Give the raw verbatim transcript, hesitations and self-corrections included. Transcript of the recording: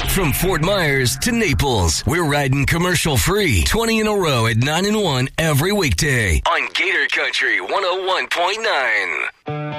From Fort Myers to Naples, we're riding commercial free twenty in a row at nine and one every weekday on Gator Country one oh one point nine.